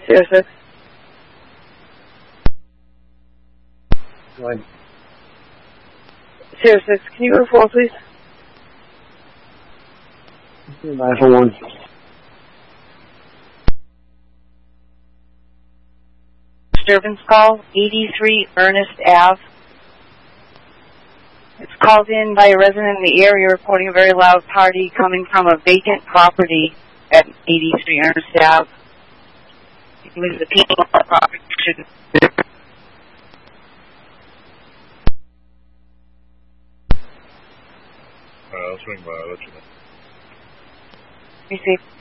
Sierra 6. Go ahead. Sierra 6, can you go 4, please? 941. Disturbance call, 83 Ernest Ave. It's called in by a resident in the area reporting a very loud party coming from a vacant property at 83 Ernest Ave. I believe the people on the property should... Alright, I'll swing by, I'll let you know. Be safe.